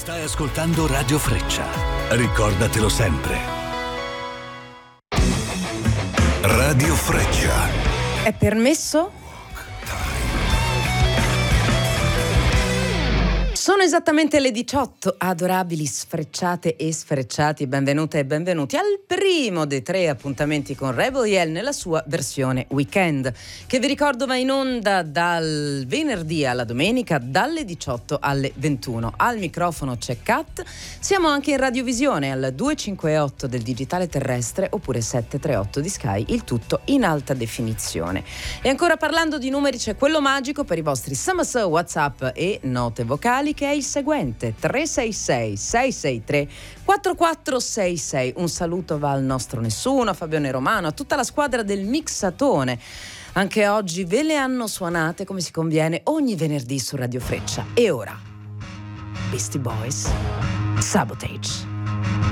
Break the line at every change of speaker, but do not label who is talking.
Stai ascoltando Radio Freccia. Ricordatelo sempre. Radio Freccia.
È permesso? Sono esattamente le 18, adorabili sfrecciate e sfrecciati, benvenute e benvenuti al primo dei 3 appuntamenti con Rebel nella sua versione weekend, che vi ricordo va in onda dal venerdì alla domenica dalle 18 alle 21. Al microfono c'è Kat, siamo anche in radiovisione al 258 del digitale terrestre oppure 738 di Sky, il tutto in alta definizione. E ancora parlando di numeri, c'è quello magico per i vostri SMS, WhatsApp e note vocali, che è il seguente: 366 663 4466. Un saluto va al nostro Nessuno, a Fabione Romano, a tutta la squadra del Mixatone. Anche oggi ve le hanno suonate come si conviene ogni venerdì su Radio Freccia. E ora Beastie Boys, Sabotage.